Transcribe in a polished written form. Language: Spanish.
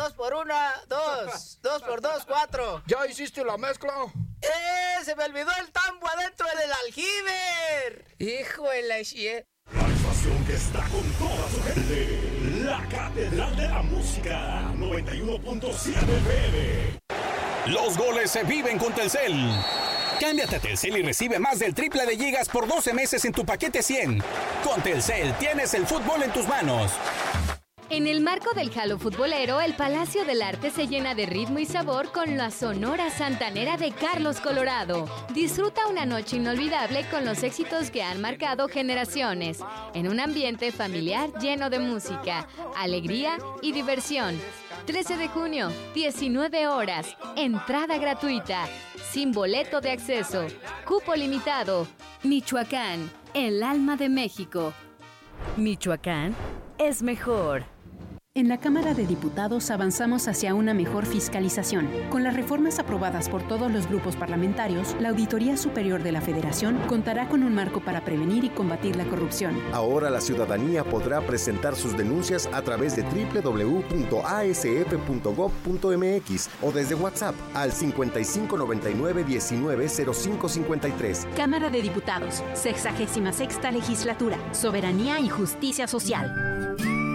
2 por 1, 2. 2 por 2, 4. ¿Ya hiciste la mezcla? Se me olvidó el tambo adentro del aljiber. Hijo de la shit. La estación que está con toda su gente. La Catedral de la Música. 91.7 FM. Los goles se viven con Telcel. Cámbiate a Telcel y recibe más del triple de gigas por 12 meses en tu paquete 100. Con Telcel tienes el fútbol en tus manos. En el marco del Jalo futbolero, el Palacio del Arte se llena de ritmo y sabor con la Sonora Santanera de Carlos Colorado. Disfruta una noche inolvidable con los éxitos que han marcado generaciones, en un ambiente familiar lleno de música, alegría y diversión. 13 de junio, 19 horas, entrada gratuita, sin boleto de acceso, cupo limitado. Michoacán, el alma de México. Michoacán es mejor. En la Cámara de Diputados avanzamos hacia una mejor fiscalización. Con las reformas aprobadas por todos los grupos parlamentarios, la Auditoría Superior de la Federación contará con un marco para prevenir y combatir la corrupción. Ahora la ciudadanía podrá presentar sus denuncias a través de www.asf.gov.mx o desde WhatsApp al 5599-190553. Cámara de Diputados, 66ª Legislatura, Soberanía y Justicia Social.